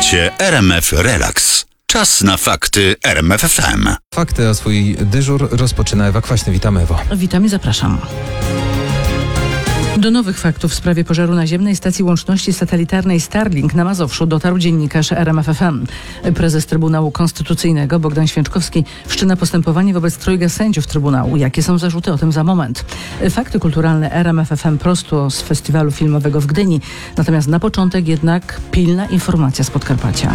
Słuchacie RMF Relax. Czas na fakty RMF FM. Fakty, a swój dyżur rozpoczyna Ewa Kwaśny. Witam, Ewo. Witam i zapraszam. Do nowych faktów w sprawie pożaru naziemnej stacji łączności satelitarnej Starlink na Mazowszu dotarł dziennikarz RMF FM. Prezes Trybunału Konstytucyjnego Bogdan Święczkowski wszczyna postępowanie wobec trojga sędziów Trybunału. Jakie są zarzuty? O tym za moment. Fakty kulturalne RMF FM prosto z festiwalu filmowego w Gdyni. Natomiast na początek jednak pilna informacja z Podkarpacia.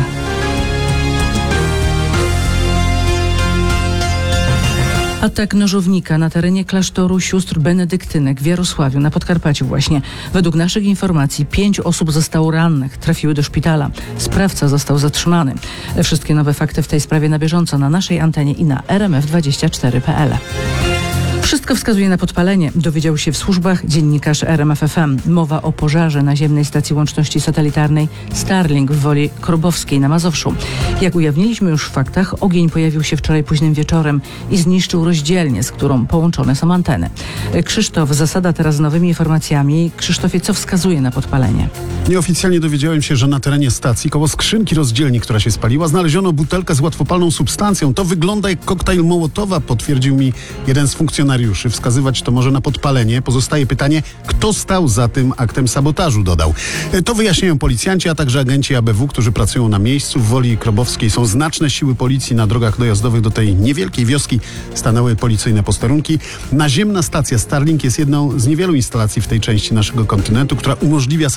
Atak nożownika na terenie klasztoru sióstr benedyktynek w Jarosławiu na Podkarpaciu właśnie. Według naszych informacji 5 osób zostało rannych, trafiły do szpitala. Sprawca został zatrzymany. Wszystkie nowe fakty w tej sprawie na bieżąco na naszej antenie i na rmf24.pl. Wszystko wskazuje na podpalenie, dowiedział się w służbach dziennikarz RMF FM. Mowa o pożarze naziemnej stacji łączności satelitarnej Starlink w Woli Krobowskiej na Mazowszu. Jak ujawniliśmy już w faktach, ogień pojawił się wczoraj późnym wieczorem i zniszczył rozdzielnię, z którą połączone są anteny. Krzysztof Zasada teraz z nowymi informacjami. Krzysztofie, co wskazuje na podpalenie? Nieoficjalnie dowiedziałem się, że na terenie stacji koło skrzynki rozdzielni, która się spaliła, znaleziono butelkę z łatwopalną substancją. To wygląda jak koktajl Mołotowa, potwierdził mi jeden z funkcjonariuszy. Wskazywać to może na podpalenie. Pozostaje pytanie, kto stał za tym aktem sabotażu, dodał. To wyjaśniają policjanci, a także agenci ABW, którzy pracują na miejscu. W Woli Krobowskiej są znaczne siły policji. Na drogach dojazdowych do tej niewielkiej wioski stanęły policyjne posterunki. Naziemna stacja Starlink jest jedną z niewielu instalacji w tej części naszego kontynentu, która umożliwia